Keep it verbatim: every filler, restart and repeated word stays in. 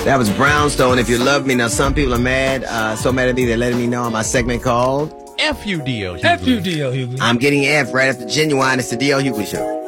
That was Brownstone, If You Love Me. Now, some people are mad, uh, so mad at me, they're letting me know on my segment called F U D L Hughley. F U D L Hughley. I'm Getting F right after Genuine. It's the D L Hughley Show.